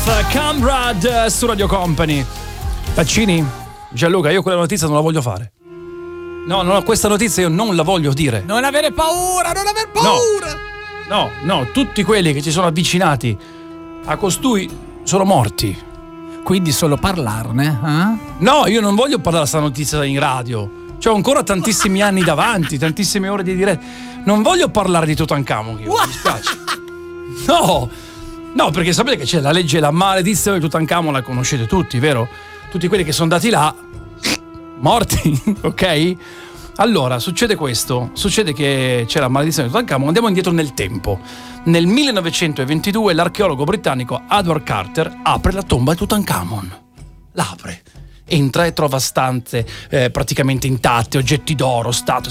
Health, Cambrad su Radio Company. Vaccini? Gianluca, io quella notizia non la voglio fare. No, questa notizia io non la voglio dire. Non avere paura, non aver paura. No, tutti quelli che ci sono avvicinati a costui sono morti. Quindi solo parlarne, eh? No, io non voglio parlare di questa notizia in radio. C'ho ancora tantissimi anni davanti, tantissime ore di diretta. Non voglio parlare di Tutankhamon, mi dispiace. No, perché sapete che c'è la legge, la maledizione di Tutankhamon, la conoscete tutti, vero? Tutti quelli che sono andati là, morti, ok? Allora, succede questo, succede che c'è la maledizione di Tutankhamon, andiamo indietro nel tempo. Nel 1922 l'archeologo britannico Edward Carter apre la tomba di Tutankhamon. L'apre. Entra e trova stanze praticamente intatte, oggetti d'oro,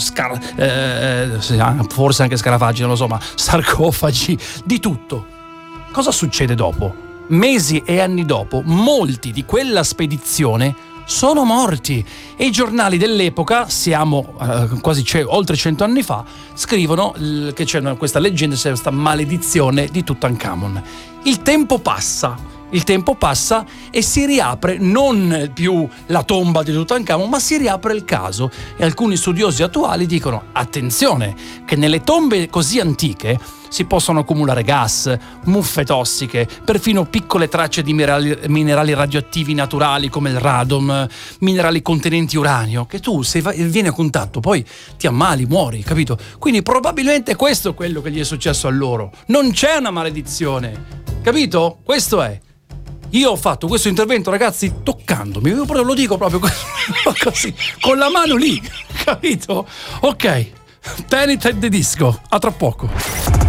forse anche scarafaggi, non lo so, ma sarcofagi, di tutto. Cosa succede dopo? Mesi e anni dopo, molti di quella spedizione sono morti e i giornali dell'epoca, siamo oltre 100 anni fa, scrivono che c'è questa leggenda, c'è questa maledizione di Tutankhamon. Il tempo passa e si riapre non più la tomba di Tutankhamon, ma si riapre il caso e alcuni studiosi attuali dicono: attenzione, che nelle tombe così antiche si possono accumulare gas, muffe tossiche, perfino piccole tracce di minerali radioattivi naturali come il radon, minerali contenenti uranio, che tu se vieni a contatto poi ti ammali, muori, capito? Quindi probabilmente questo è quello che gli è successo a loro. Non c'è una maledizione, capito? Questo è. Io ho fatto questo intervento, ragazzi, toccandomi, io lo dico proprio così, con la mano lì, capito? Ok, Panic at the Disco, a tra poco.